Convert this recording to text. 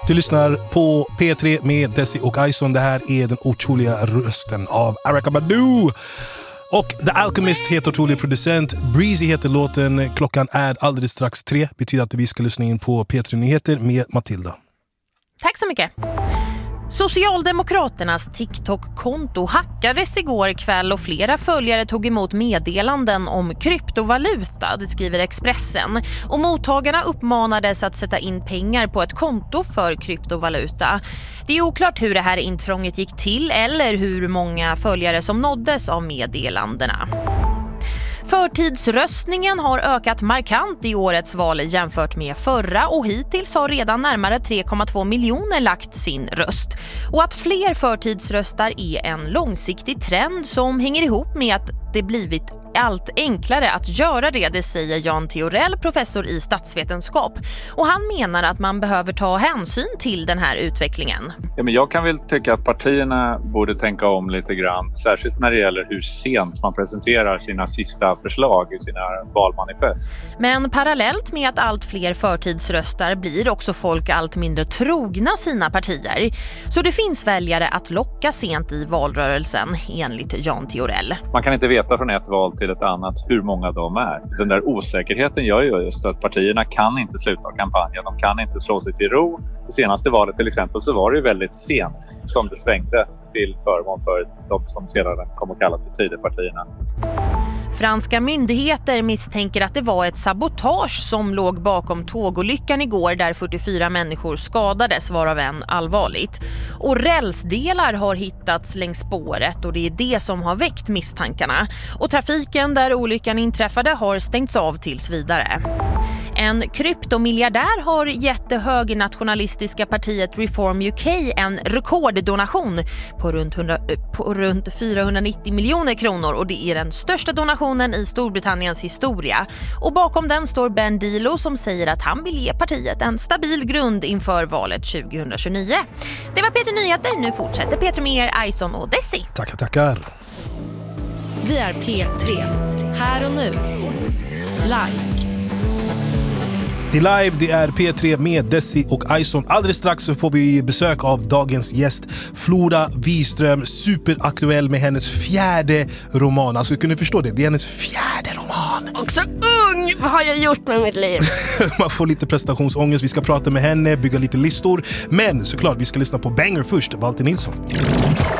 Du lyssnar på P3 med Desi och Ison. Det här är den otroliga rösten av Erykah Badu. Och The Alchemist heter otrolig producent. Breezy heter låten. Klockan är alldeles strax 3. Betyder att vi ska lyssna in på P3 Nyheter med Matilda. Tack så mycket. Socialdemokraternas TikTok-konto hackades igår kväll och flera följare tog emot meddelanden om kryptovaluta, det skriver Expressen. Och mottagarna uppmanades att sätta in pengar på ett konto för kryptovaluta. Det är oklart hur det här intrånget gick till eller hur många följare som nåddes av meddelandena. Förtidsröstningen har ökat markant i årets val jämfört med förra och hittills har redan närmare 3,2 miljoner lagt sin röst. Och att fler förtidsröstar är en långsiktig trend som hänger ihop med att det blivit allt enklare att göra det säger Jan Theorell, professor i statsvetenskap. Och han menar att man behöver ta hänsyn till den här utvecklingen. Ja, men jag kan väl tycka att partierna borde tänka om lite grann, särskilt när det gäller hur sent man presenterar sina sista förslag i sina valmanifest. Men parallellt med att allt fler förtidsröstar blir också folk allt mindre trogna sina partier. Så det finns väljare att locka sent i valrörelsen, enligt Jan Theorell. Man kan inte veta från ett val till ett annat hur många de är. Den där osäkerheten gör ju just att partierna kan inte sluta kampanjen. De kan inte slå sig till ro. Det senaste valet till exempel så var det ju väldigt sent som det svängde till förmån för de som sedan kommer att kallas för Tidöpartierna. Franska myndigheter misstänker att det var ett sabotage som låg bakom tågolyckan igår där 44 människor skadades, varav en allvarligt. Och rälsdelar har hittats längs spåret och det är det som har väckt misstankarna. Och trafiken där olyckan inträffade har stängts av tills vidare. En kryptomiljardär har gett det högernationalistiska partiet Reform UK en rekorddonation på runt 490 miljoner kronor och det är den största donationen i Storbritanniens historia. Och bakom den står Ben Dilo som säger att han vill ge partiet en stabil grund inför valet 2029. Det var P3 Nyheter, nu fortsätter P3 med er, Ison och Desi. Tackar. Vi är P3, här och nu, live. Det är live, det är P3 med Desi och Ison. Alldeles strax så får vi besök av dagens gäst Flora Wiström, superaktuell med hennes 4:e roman. Alltså kunde ni förstå det? Det är hennes 4:e roman. Också ung, vad har jag gjort med mitt liv? Man får lite prestationsångest, vi ska prata med henne, bygga lite listor. Men såklart, vi ska lyssna på Banger först, Walter Nilsson.